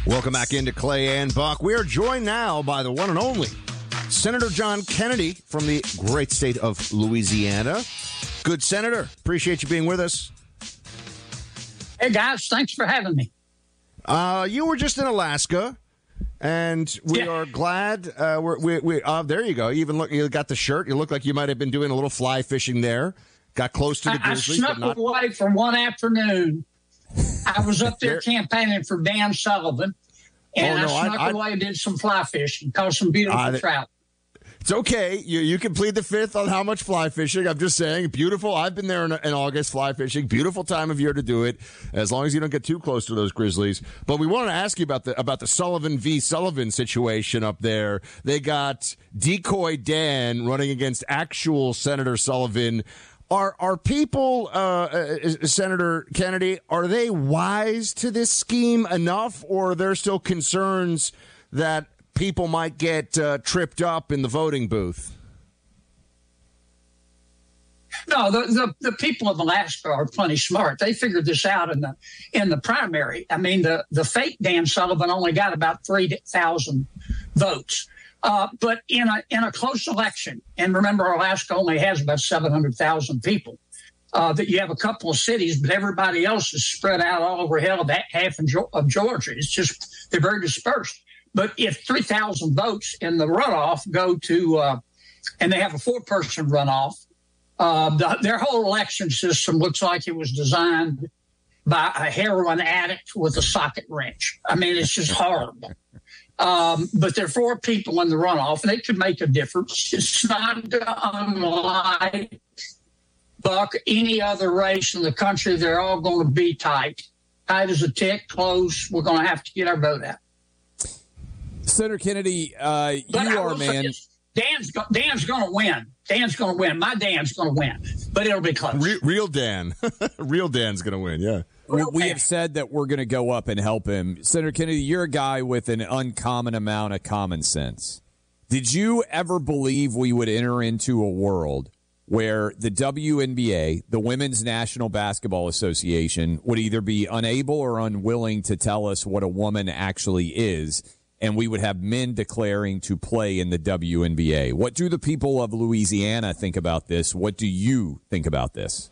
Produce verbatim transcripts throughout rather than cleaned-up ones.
Welcome back into Clay and Buck. We are joined now by the one and only Senator John Kennedy from the great state of Louisiana. Good Senator. Appreciate you being with us. Hey, guys. Thanks for having me. Uh, you were just in Alaska, and we yeah. are glad. Uh, we're, we, we, uh, there you go. You even look, you got the shirt. You look like you might have been doing a little fly fishing there. Got close to the I, Grizzlies. I snuck but not... away for one afternoon. I was up there campaigning for Dan Sullivan, and oh, no, I snuck I, away and did some fly fishing, caught some beautiful uh, trout. It's okay. You you can plead the fifth on how much fly fishing. I'm just saying, beautiful. I've been there in, in August fly fishing. Beautiful time of year to do it, as long as you don't get too close to those Grizzlies. But we want to ask you about the about the Sullivan v. Sullivan situation up there. They got Decoy Dan running against actual Senator Sullivan. Are are people, uh, uh, Senator Kennedy, are they wise to this scheme enough, or are there still concerns that people might get uh, tripped up in the voting booth? No, the, the the people of Alaska are plenty smart. They figured this out in the in the primary. I mean, the, the fake Dan Sullivan only got about three thousand votes. Uh, but in a in a close election, and remember, Alaska only has about seven hundred thousand people, uh, that you have a couple of cities, but everybody else is spread out all over hell of half of Georgia. It's just, they're very dispersed. But if three thousand votes in the runoff go to, uh, and they have a four-person runoff, uh, the, their whole election system looks like it was designed by a heroin addict with a socket wrench. I mean, it's just horrible. Um, but there are four people in the runoff, and it could make a difference. It's not unlike, Buck, any other race in the country. They're all going to be tight. Tight as a tick, close. We're going to have to get our vote out. Senator Kennedy, uh, you are, man. Dan's, Dan's going to win. Dan's going to win. My Dan's going to win, but it'll be close. Real, real Dan. Real Dan's going to win, yeah. We, we have said that we're going to go up and help him. Senator Kennedy, you're a guy with an uncommon amount of common sense. Did you ever believe we would enter into a world where the W N B A, the Women's National Basketball Association, would either be unable or unwilling to tell us what a woman actually is, and we would have men declaring to play in the W N B A? What do the people of Louisiana think about this? What do you think about this?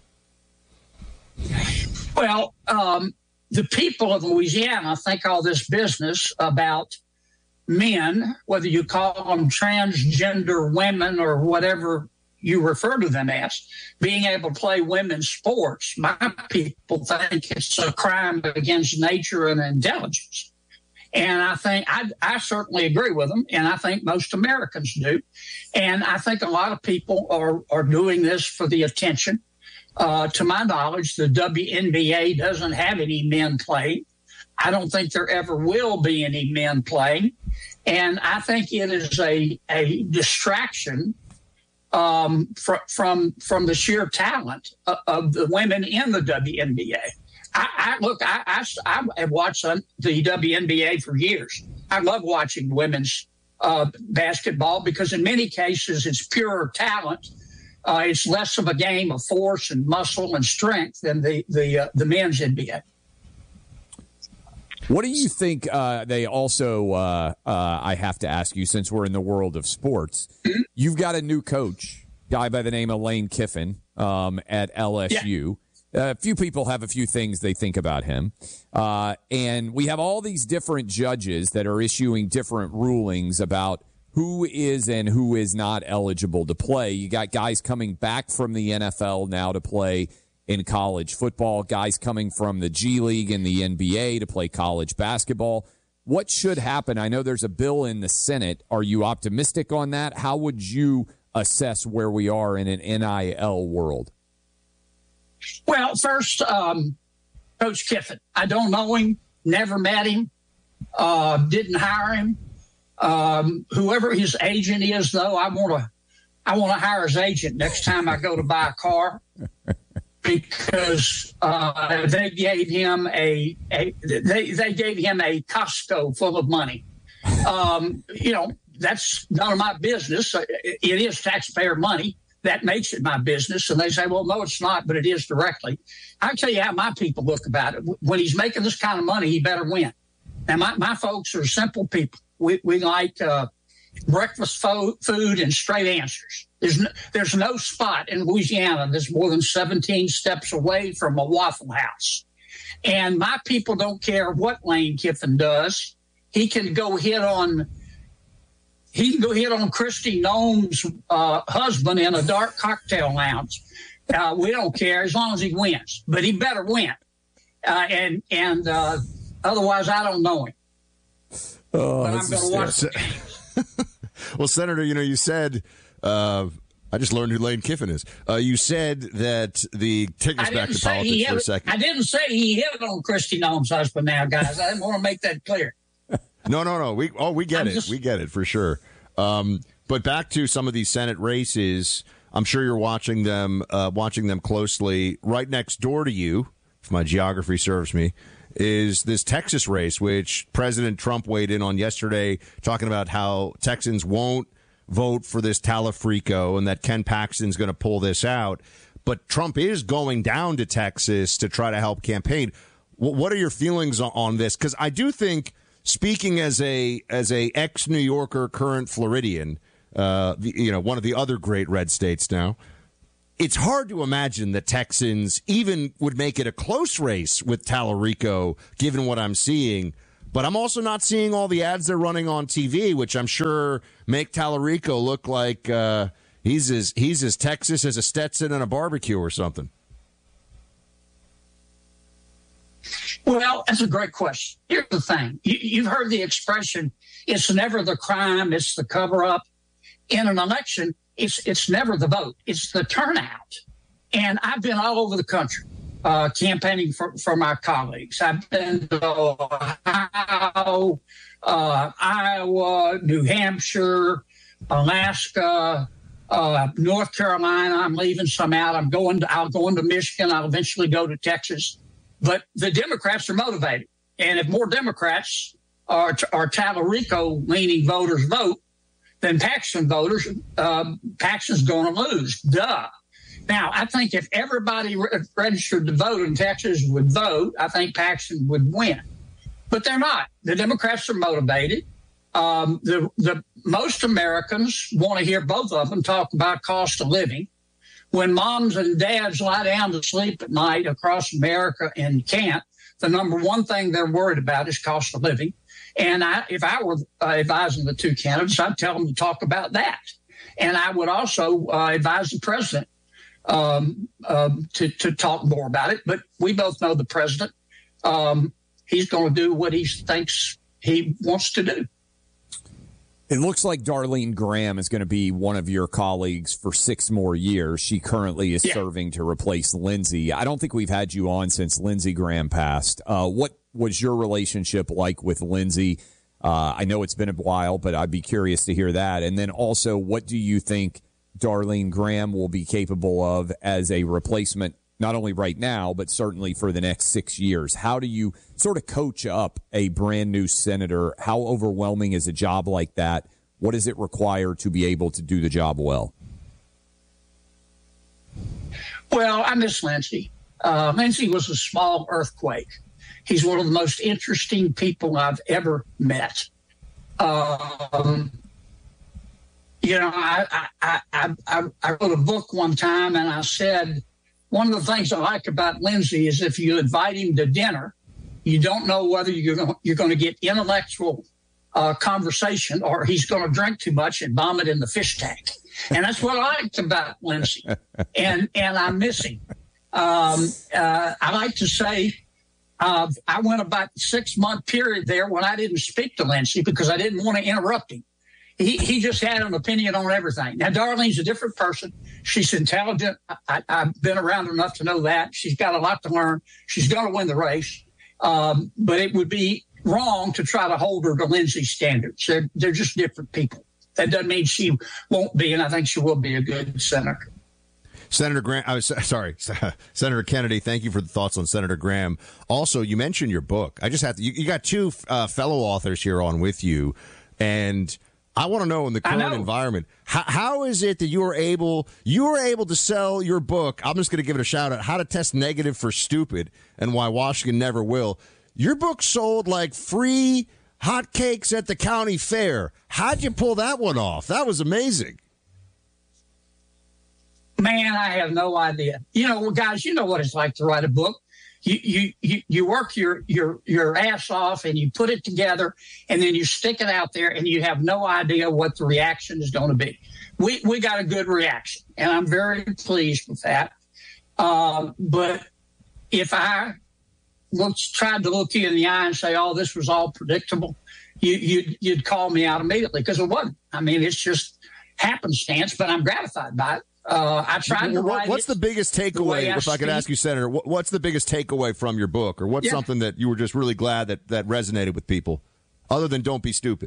Well, um, the people of Louisiana think all this business about men, whether you call them transgender women or whatever you refer to them as, being able to play women's sports. My people think it's a crime against nature and intelligence. And I think I, I certainly agree with them, and I think most Americans do. And I think a lot of people are, are doing this for the attention. Uh, to my knowledge, the W N B A doesn't have any men playing. I don't think there ever will be any men playing. And I think it is a, a distraction um, fr- from from the sheer talent of, of the women in the W N B A. I, I look, I, I, I have watched the W N B A for years. I love watching women's uh, basketball because in many cases it's pure talent. Uh, it's less of a game of force and muscle and strength than the the uh, the men's N B A. What do you think uh, they also, uh, uh, I have to ask you, since we're in the world of sports, mm-hmm. You've got a new coach, guy by the name of Lane Kiffin um, at L S U. Yeah. A few people have a few things they think about him. Uh, and we have all these different judges that are issuing different rulings about who is and who is not eligible to play. You got guys coming back from the N F L now to play in college football, guys coming from the G League and the N B A to play college basketball. What should happen? I know there's a bill in the Senate. Are you optimistic on that? How would you assess where we are in an N I L world? Well, first, um, Coach Kiffin. I don't know him, never met him, uh, didn't hire him. Um, whoever his agent is, though, I want to, I want to hire his agent next time I go to buy a car, because uh, they gave him a, a they they gave him a Costco full of money. Um, you know, that's none of my business. It is taxpayer money. That makes it my business. And they say, well, no, it's not, but it is directly. I'll tell you how my people look about it. When he's making this kind of money, he better win. Now, my, my folks are simple people. We, we like uh, breakfast fo- food and straight answers. There's no, there's no spot in Louisiana that's more than seventeen steps away from a Waffle House. And my people don't care what Lane Kiffin does. He can go hit on he can go hit on Kristi Noem's uh, husband in a dark cocktail lounge. Uh, we don't care as long as he wins, but he better win. Uh, and and uh, otherwise, I don't know him. Oh, but I'm going to watch. Se- well, Senator, you know, you said. Uh, I just learned who Lane Kiffin is. Uh, you said that the take us back to politics for a second. I didn't say he hit on Kristi Noem's husband. Now, guys, I want to make that clear. No, no, no. We oh, we get I'm it. Just, we get it for sure. Um, but back to some of these Senate races. I'm sure you're watching them, uh, watching them closely. Right next door to you, if my geography serves me, is this Texas race, which President Trump weighed in on yesterday, talking about how Texans won't vote for this Talafrico and that Ken Paxton's going to pull this out. But Trump is going down to Texas to try to help campaign. What are your feelings on this? Because I do think, speaking as a as a ex-New Yorker, current Floridian, uh, the, you know, one of the other great red states now, it's hard to imagine that Texans even would make it a close race with Talarico, given what I'm seeing. But I'm also not seeing all the ads they're running on T V, which I'm sure make Talarico look like uh, he's as he's as Texas as a Stetson and a barbecue or something. Well, that's a great question. Here's the thing. You, you've heard the expression, it's never the crime, it's the cover-up. In an election, it's it's never the vote, it's the turnout. And I've been all over the country. Uh, campaigning for, for my colleagues. I've been to Ohio, uh, Iowa, New Hampshire, Alaska, uh, North Carolina. I'm leaving some out. I'm going to, I'll go into Michigan. I'll eventually go to Texas. But the Democrats are motivated. And if more Democrats are, are Talarico-leaning voters vote than Paxton voters, uh, Paxton's going to lose. Duh. Now, I think if everybody re- registered to vote in Texas would vote, I think Paxton would win. But they're not. The Democrats are motivated. Um, the, the most Americans want to hear both of them talk about cost of living. When moms and dads lie down to sleep at night across America and can't, the number one thing they're worried about is cost of living. And I, if I were uh, advising the two candidates, I'd tell them to talk about that. And I would also uh, advise the president Um, um, to, to talk more about it. But we both know the president. Um, he's going to do what he thinks he wants to do. It looks like Darlene Graham is going to be one of your colleagues for six more years. She currently is yeah. serving to replace Lindsey. I don't think we've had you on since Lindsey Graham passed. Uh, what was your relationship like with Lindsey? Uh, I know it's been a while, but I'd be curious to hear that. And then also, what do you think Darlene Graham will be capable of as a replacement, not only right now, but certainly for the next six years? How do you sort of coach up a brand new senator? How overwhelming is a job like that? What does it require to be able to do the job well? Well, I miss Lindsey. Uh, Lindsey was a small earthquake. He's one of the most interesting people I've ever met. Um, You know, I, I, I, I, I wrote a book one time and I said, one of the things I like about Lindsey is if you invite him to dinner, you don't know whether you're going, you're going to get intellectual uh, conversation or he's going to drink too much and vomit in the fish tank. And that's what I liked about Lindsey. And, and I miss him. Um, uh, I like to say uh, I went about a six-month period there when I didn't speak to Lindsey because I didn't want to interrupt him. He he just had an opinion on everything. Now, Darlene's a different person. She's intelligent. I, I've been around enough to know that. She's got a lot to learn. She's going to win the race. Um, but it would be wrong to try to hold her to Lindsey's standards. They're, they're just different people. That doesn't mean she won't be, and I think she will be a good senator. Senator Graham, I was sorry, Senator Kennedy, thank you for the thoughts on Senator Graham. Also, you mentioned your book. I just have to, you, you got two uh, fellow authors here on with you, and I want to know in the current environment, how, how is it that you were able you were able to sell your book? I'm just going to give it a shout out, How to Test Negative for Stupid and Why Washington Never Will. your book sold like free hotcakes at the county fair. How'd you pull that one off? That was amazing. Man, I have no idea. You know, guys, you know what it's like to write a book. You you you, you work your, your, your ass off and you put it together and then you stick it out there and you have no idea what the reaction is going to be. We we got a good reaction, and I'm very pleased with that. Uh, but if I looked, tried to look you in the eye and say, oh, this was all predictable, you, you'd, you'd call me out immediately because it wasn't. I mean, it's just happenstance, but I'm gratified by it. Uh, I tried to write What's the biggest takeaway, if I could ask you, Senator, what's the biggest takeaway from your book, or what's yeah. something that you were just really glad that, that resonated with people, other than don't be stupid?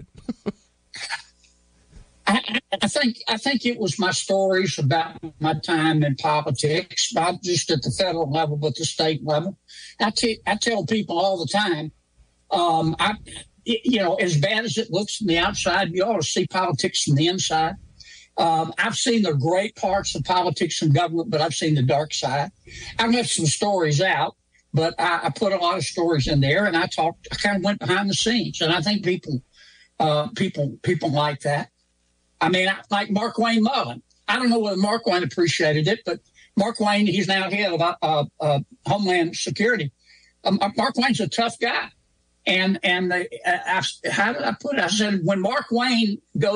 I, I think I think it was my stories about my time in politics, not just at the federal level, but the state level. I, t- I tell people all the time, um, I, you know, as bad as it looks from the outside, you ought to see politics from the inside. Um, I've seen the great parts of politics and government, but I've seen the dark side. I've left some stories out, but I, I put a lot of stories in there, and I talked. I kind of went behind the scenes, and I think people, uh, people, people like that. I mean, like Markwayne Mullin. I don't know whether Markwayne appreciated it, but Markwayne, he's now head of uh, uh, Homeland Security. Um, Markwayne's a tough guy. And and the, uh, I, how did I put it? I said, when Markwayne goes